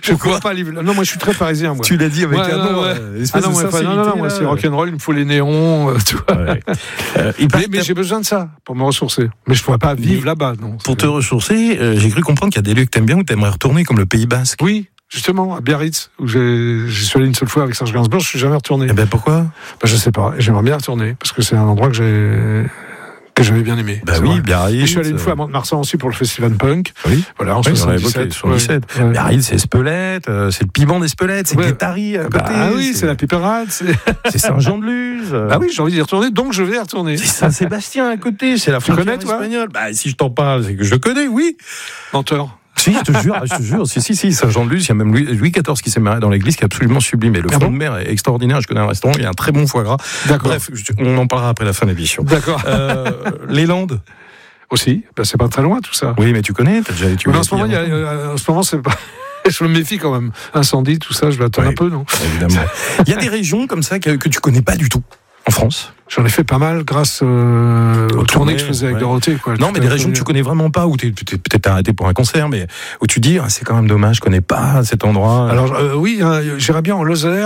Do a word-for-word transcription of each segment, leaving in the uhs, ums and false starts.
je crois pas les... Non, moi je suis très parisien. Moi. Tu l'as dit avec ouais, un non, nom. ouais. Euh, ah non, ouais, pas, non, non, non, moi c'est rock'n'roll, il me faut les néons. Euh, tu vois. Ouais. Euh, mais, mais j'ai besoin de ça pour me ressourcer. Mais je pourrais pas vivre mais là-bas. Non, pour te ressourcer, euh, j'ai cru comprendre qu'il y a des lieux que t'aimes bien où t'aimerais retourner, comme le Pays Basque. Oui. Justement, à Biarritz, où j'ai, j'y suis allé une seule fois avec Serge Gainsbourg, je suis jamais retourné. Eh ben pourquoi ? Ben je sais pas, j'aimerais bien retourner, parce que c'est un endroit que j'ai, que j'avais bien aimé. Bah oui, vrai. Biarritz. Et je suis allé une fois à Mont-de-Marsan aussi pour le festival punk. Oui. Voilà, en oui, soixante-dix-sept. soixante-dix-sept. Ouais. Biarritz, c'est Espelette, euh, c'est le piment d'Espelette, c'est ouais. Guétari à côté. Ah oui, c'est, c'est la Piperade. C'est, c'est Saint-Jean-de-Luz. Ah oui, j'ai envie d'y retourner, donc je vais y retourner. C'est Saint-Sébastien à côté, c'est la frontière espagnole. Bah si je t'en parle, c'est que je le connais, oui. Menteur. Si, je te jure, je te jure, si, si, si, Saint-Jean-de-Luz, il y a même Louis, Louis quatorze qui s'est marié dans l'église, qui est absolument sublime. Et le ah front bon de mer est extraordinaire. Je connais un restaurant, il y a un très bon foie gras. D'accord. Bref, on en parlera après la fin de l'émission. D'accord. Euh, les Landes. Aussi, ben, c'est pas très loin tout ça. Oui, mais tu connais, t'as déjà tu mais en ce moment, il y a, euh, en ce moment, c'est pas. Je me méfie quand même. Incendie, tout ça, je vais attendre oui, un peu, non ? Évidemment. Il y a des régions comme ça que, que tu connais pas du tout en France. J'en ai fait pas mal grâce euh, aux tournées que je faisais avec ouais. Dorothée. Quoi. Non, mais des régions que tu connais vraiment pas, où tu es peut-être arrêté pour un concert, mais où tu dis, ah, c'est quand même dommage, je connais pas cet endroit. Alors, euh, oui, hein, j'irais bien en Lozère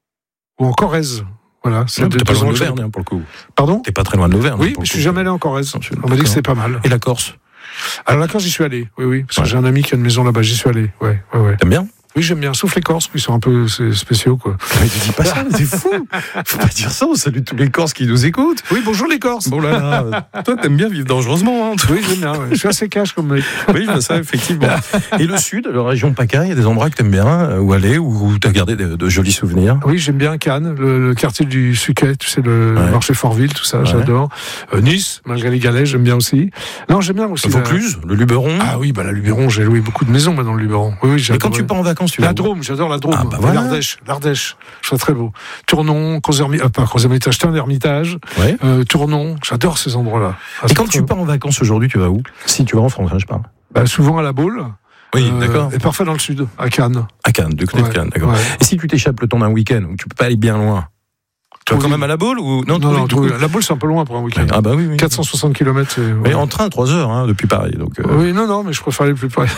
ou en Corrèze. Voilà, c'est non, t'es pas loin de l'Auvergne, hein, pour le coup. Pardon ? T'es pas très loin de l'Auvergne. Oui, mais je suis jamais allé en Corrèze. On m'a dit que c'était pas mal. Et la Corse ? Alors la Corse, j'y suis allé, oui, oui, parce ouais. que j'ai un ami qui a une maison là-bas, j'y suis allé, ouais, ouais, ouais. T'aimes bien ? Oui, j'aime bien, sauf les Corses, qui sont un peu spéciaux, quoi. Mais tu dis pas ça, c'est fou. Faut pas dire ça, on salue tous les Corses qui nous écoutent. Oui, bonjour les Corses. Bon là, là. Toi, t'aimes bien vivre dangereusement, hein. Oui, j'aime bien, ouais. Je suis assez cash comme mec. Oui, je vois ça, effectivement. Et le sud, la région PACA, il y a des endroits que t'aimes bien, où aller, où t'as gardé de, de jolis souvenirs. Oui, j'aime bien Cannes, le, le quartier du Suquet, tu sais, le ouais. marché Fortville, tout ça, ouais. j'adore. Euh, Nice, malgré les galets, j'aime bien aussi. Non, j'aime bien aussi. Vaucluse, la... le Luberon. Ah oui, bah la Luberon, j'ai loué beaucoup de maisons, moi, dans le Luberon. Oui, oui, et quand tu pars en vacances, tu vas La Drôme, j'adore la Drôme. Ah, bah voilà. L'Ardèche, l'Ardèche, je trouve très beau. Tournon, Crozermitage, euh, pas Crozermitage, Ermitage, ouais. euh, Tournon, j'adore ces endroits-là. Ah, et quand tu pars en vacances aujourd'hui, tu vas où ? Si tu vas en France, hein, je parle. Bah, souvent à la Baule. Oui, euh, d'accord. Et parfois dans le sud, à Cannes. À Cannes, du côté ouais, de Cannes, d'accord. Ouais. Et si tu t'échappes le temps d'un week-end, où tu peux pas aller bien loin, tu vas quand même à la Baule ou non, non, non, non la Baule c'est un peu loin pour un week-end. Ah bah oui, oui. quatre cent soixante kilomètres. C'est... Mais ouais. En train, trois heures hein, depuis Paris. Donc, euh... Oui, non, non, mais je préfère aller plus près.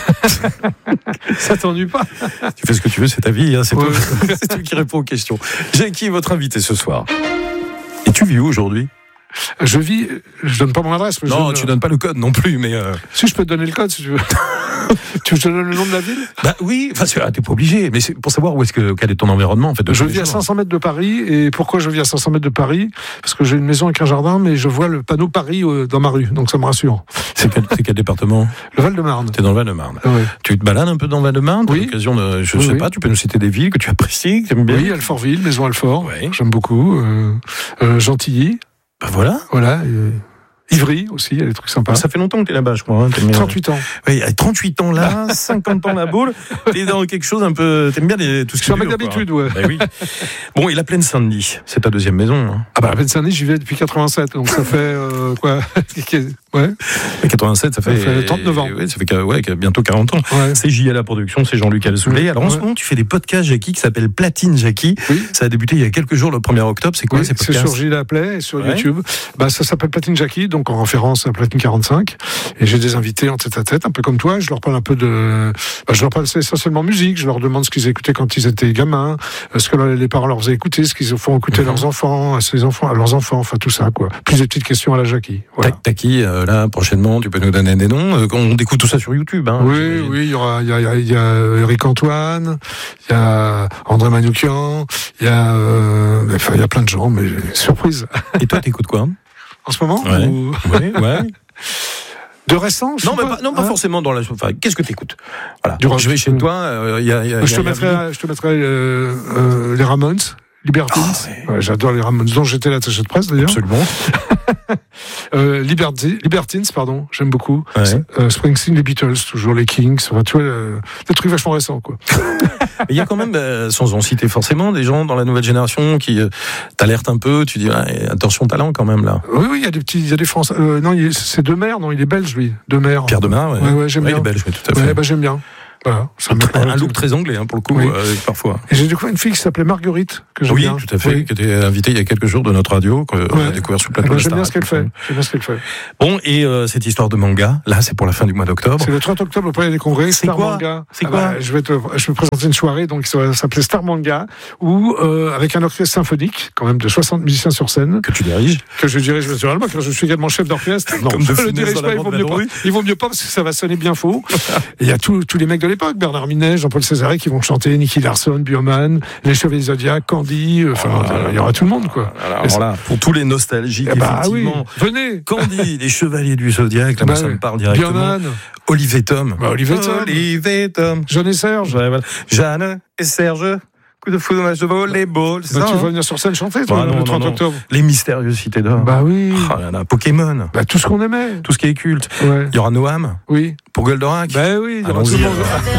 Ça t'ennuie pas. Tu fais ce que tu veux, c'est ta vie, hein, c'est, ouais. toi. C'est toi qui réponds aux questions. Jackie est votre invité ce soir. Et tu vis où aujourd'hui ? Je vis, je donne pas mon adresse. Mais non, je... tu donnes pas le code non plus, mais. Euh... Si je peux te donner le code, si tu veux. Tu veux que je te donne le nom de la ville ? Bah oui, enfin ah, t'es pas obligé, mais c'est pour savoir où est-ce que quel est ton environnement en fait. De je vis à cinq cents mètres de Paris, et pourquoi je vis à cinq cents mètres de Paris ? Parce que j'ai une maison avec un jardin, mais je vois le panneau Paris euh, dans ma rue, donc ça me rassure. C'est quel, c'est quel département ? Le Val-de-Marne. T'es dans le Val-de-Marne. Oui. Tu te balades un peu dans le Val-de-Marne ? Oui. L'occasion de, je oui, sais oui. pas, tu peux nous citer des villes que tu apprécies, que tu aimes bien ? Oui, Alfortville, Maison Alfort, oui. J'aime beaucoup. Euh, euh, Gentilly. Bah voilà. Voilà. Euh, Ivry aussi, il y a des trucs sympas. Ça fait longtemps que t'es là-bas, je crois. Hein, trente-huit ans. Oui, trente-huit ans là, cinquante ans la Baule. T'es dans quelque chose un peu. T'aimes bien les, tout ce qui est. Je suis un mec d'habitude, ouais. Bah oui. Bon, et la Plaine Saint-Denis, c'est ta deuxième maison. Hein. Ah bah la Plaine Saint-Denis, j'y vais depuis quatre-vingt-sept, donc ça fait euh, quoi Ouais. Et quatre-vingt-sept, ça fait, ça fait trente-neuf ans. Oui, ça fait ouais, bientôt quarante ans. Ouais. C'est J à la production, c'est Jean-Luc Alsoulé. Alors en ouais. ce moment, tu fais des podcasts, Jackie, qui s'appellent Platine Jackie. Oui. Ça a débuté il y a quelques jours, le premier octobre. C'est quoi oui, ces podcasts ? C'est sur J à Play et sur ouais. YouTube. Bah, ça s'appelle Platine Jackie, donc en référence à Platine quarante-cinq. Et j'ai des invités en tête à tête, un peu comme toi. Je leur parle un peu de. Bah, je leur parle essentiellement musique. Je leur demande ce qu'ils écoutaient quand ils étaient gamins, ce que les parents leur faisaient écouter, ce qu'ils font écouter mm-hmm. leurs enfants, à ses enfants, à leurs enfants, enfin tout ça, quoi. Plus des petites questions à la Jackie. Voilà. T'as qui, euh, là, prochainement, tu peux nous donner des noms. On découvre tout ça sur YouTube. Hein, oui, j'imagine. Oui, il y aura, il y a, il y a Eric Antoine, il y a André Manoukian, il y a, euh, enfin, il y a plein de gens, mais surprise. Et toi, t'écoutes quoi en ce moment ouais. ou... ouais, ouais. De récent je Non, mais pas, pas, non, pas hein forcément dans la. Enfin, qu'est-ce que t'écoutes ? Voilà. Du je vais chez toi. Euh, y a, y a, je, te y a, mettrai, y a... je te mettrai euh, euh, les Ramones, Libertines. Oh, ouais. Ouais, j'adore les Ramones, dont j'étais l'attaché de presse d'ailleurs. Absolument. euh, Liberti, Libertines, pardon, j'aime beaucoup. Ouais. Euh, Springsteen, les Beatles, toujours les Kings. Enfin, tu vois, euh, des trucs vachement récents, quoi. Il y a quand même, euh, sans en citer forcément, des gens dans la nouvelle génération qui euh, t'alertent un peu. Tu dis, ah, attention talent quand même là. Oui, oui, il y a des petits, il y a des Français. Euh, non, il est, c'est Demer, non, il est belge lui. Demer. Pierre Demer, ouais. Ouais, ouais, j'aime ouais, bien. Il est belge, oui, tout à fait. Ouais, bah, j'aime bien. Voilà, ça un, un look très anglais, hein, pour le coup, oui. euh, parfois. Et j'ai découvert une fille qui s'appelait Marguerite, que j'aime oui, bien. Oui, tout à fait, oui. qui était invitée il y a quelques jours de notre radio, qu'on ouais. a découvert sur le plateau. Eh ben, j'aime bien ce qu'elle fait. J'aime bien ce qu'elle fait. Bon, et euh, cette histoire de manga, là, c'est pour la fin du mois d'octobre. C'est le trente octobre au Palais des Congrès. C'est Star quoi Manga. C'est ah quoi bah, je vais te, je vais présenter une soirée, donc ça va s'appeler Star Manga, où euh, avec un orchestre symphonique, quand même de soixante musiciens sur scène. Que tu diriges. Que je dirige naturellement, car je suis également chef d'orchestre. Non, Comme je ne le dirige pas, il vaut mieux pas. Il vaut mieux pas parce que ça va sonner bien faux. Et il y a tous tous les mecs de l'époque, Bernard Minet, Jean-Paul Césaré, qui vont chanter, Nicky Larson, Bioman, les Chevaliers Zodiac, Candy, enfin, oh il y aura tout le monde, quoi. Alors, alors là, pour tous les nostalgiques, eh bah, effectivement. Oui. Venez. Candy, les Chevaliers du Zodiac, là, bah, ça me parle directement. Bioman. Olivier Tom. Bah, Olivier Tom. Olivier Tom. Jeanne et Serge. Ouais, voilà. Jeanne et Serge. Coup de foudre, match de volleyball, c'est bah, ça. Tu hein vas venir sur scène chanter, toi, bah, non, le trente non, non. octobre. Les mystérieuses cités d'or. Bah oui. Oh là là, Pokémon. Bah, tout ce qu'on aimait. Tout ce qui est culte. Ouais. Il y aura Noam. Oui. Pour Goldorak. Bah oui, il y aura tout le monde.